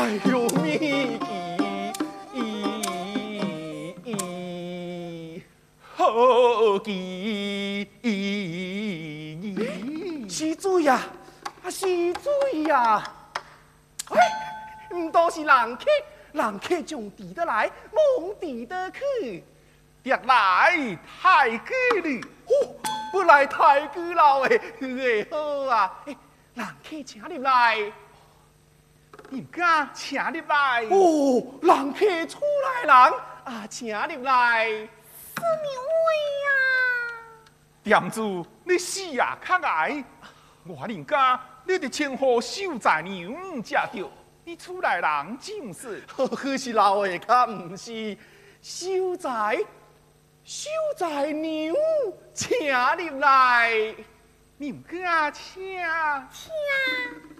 哎呦，咪好奇，是水呀，是水呀！哎，唔都是人客，人客从地得来，往地得去，别来太久了，不来太久了诶，好啊！人客请入来，人家请入来，哦，人客出来人啊，请入来。 是你位呀？ 店主，你死啊！较矮，我人家你的前后秀才娘食着，你厝内人就是。 可是老下较唔是秀才娘请入来， 你唔敢请？ 请。